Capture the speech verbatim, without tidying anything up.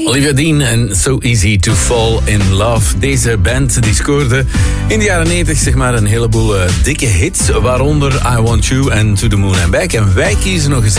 Olivia Dean en So Easy to Fall in Love. Deze band die scoorde in de jaren negentig zeg maar een heleboel uh, dikke hits, waaronder I Want You en To The Moon and Back. En wij kiezen nog eens